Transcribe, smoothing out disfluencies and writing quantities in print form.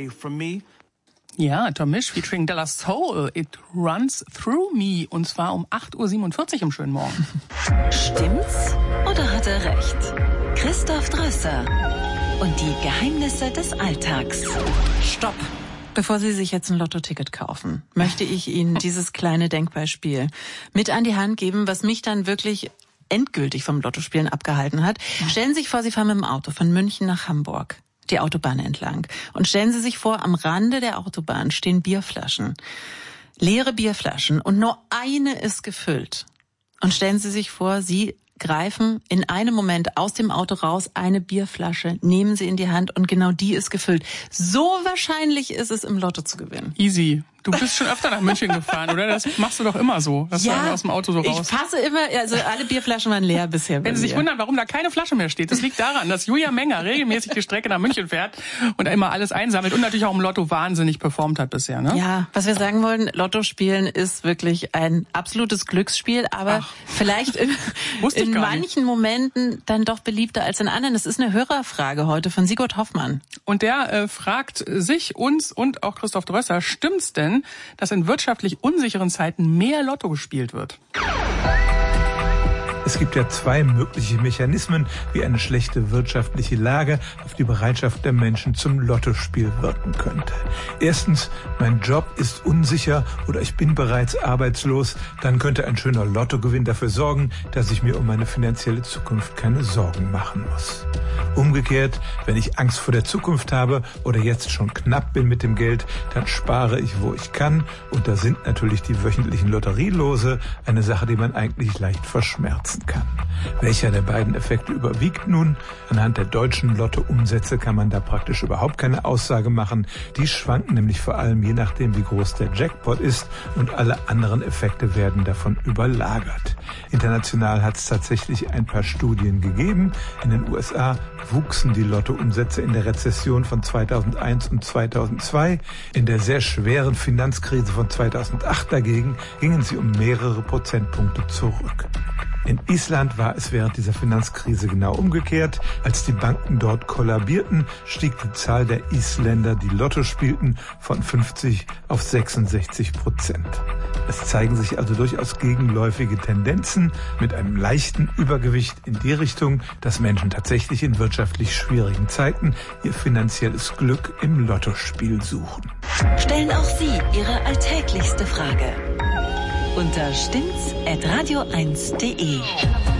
away from me. Ja, Tom Misch featuring De La Soul, It Runs Through Me, und zwar um 8.47 Uhr im schönen Morgen. Stimmt's oder hat er recht? Christoph Drösser und die Geheimnisse des Alltags. Stopp! Bevor Sie sich jetzt ein Lottoticket kaufen, möchte ich Ihnen dieses kleine Denkbeispiel mit an die Hand geben, was mich dann wirklich endgültig vom Lottospielen abgehalten hat. Stellen Sie sich vor, Sie fahren mit dem Auto von München nach Hamburg, die Autobahn entlang. Und stellen Sie sich vor, am Rande der Autobahn stehen Bierflaschen. Leere Bierflaschen und nur eine ist gefüllt. Und stellen Sie sich vor, Sie greifen in einem Moment aus dem Auto raus, eine Bierflasche, nehmen sie in die Hand und genau die ist gefüllt. So wahrscheinlich ist es, im Lotto zu gewinnen. Easy. Du bist schon öfter nach München gefahren, oder? Das machst du doch immer so. Das ja, aus dem Auto so raus. Ich passe immer, also alle Bierflaschen waren leer bisher. Wenn Sie sich wundern, warum da keine Flasche mehr steht, das liegt daran, dass Julia Menger regelmäßig die Strecke nach München fährt und da immer alles einsammelt und natürlich auch im Lotto wahnsinnig performt hat bisher, ne? Ja, was wir sagen wollen, Lotto spielen ist wirklich ein absolutes Glücksspiel, aber vielleicht in manchen Momenten dann doch beliebter als in anderen. Das ist eine Hörerfrage heute von Sigurd Hoffmann. Und der fragt sich, uns und auch Christoph Drösser, stimmt's denn, dass in wirtschaftlich unsicheren Zeiten mehr Lotto gespielt wird? Es gibt ja zwei mögliche Mechanismen, wie eine schlechte wirtschaftliche Lage auf die Bereitschaft der Menschen zum Lottospiel wirken könnte. Erstens, mein Job ist unsicher oder ich bin bereits arbeitslos. Dann könnte ein schöner Lottogewinn dafür sorgen, dass ich mir um meine finanzielle Zukunft keine Sorgen machen muss. Umgekehrt, wenn ich Angst vor der Zukunft habe oder jetzt schon knapp bin mit dem Geld, dann spare ich, wo ich kann. Und da sind natürlich die wöchentlichen Lotterielose eine Sache, die man eigentlich leicht verschmerzen kann. Welcher der beiden Effekte überwiegt nun? Anhand der deutschen Lottoumsätze kann man da praktisch überhaupt keine Aussage machen. Die schwanken nämlich vor allem je nachdem, wie groß der Jackpot ist, und alle anderen Effekte werden davon überlagert. International hat es tatsächlich ein paar Studien gegeben. In den USA wuchsen die Lottoumsätze in der Rezession von 2001 und 2002. In der sehr schweren Finanzkrise von 2008 dagegen gingen sie um mehrere Prozentpunkte zurück. In Island war es während dieser Finanzkrise genau umgekehrt. Als die Banken dort kollabierten, stieg die Zahl der Isländer, die Lotto spielten, von 50 auf 66%. Es zeigen sich also durchaus gegenläufige Tendenzen mit einem leichten Übergewicht in die Richtung, dass Menschen tatsächlich in wirtschaftlich schwierigen Zeiten ihr finanzielles Glück im Lottospiel suchen. Stellen auch Sie Ihre alltäglichste Frage unter stimmt's@radio1.de.